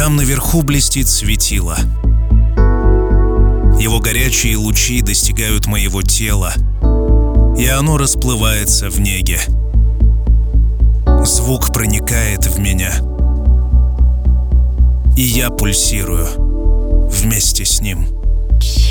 Там наверху блестит светило. Его горячие лучи достигают моего тела, и оно расплывается в неге. Звук проникает в меня, и я пульсирую вместе с ним.